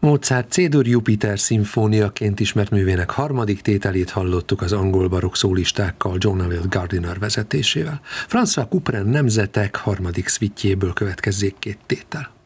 Mozart C-dur Jupiter szimfóniaként ismert művének harmadik tételét hallottuk az angol barokk szólistákkal, John Eliot Gardiner vezetésével. François Couperin Nemzetek harmadik szvittjéből következzék két tétel.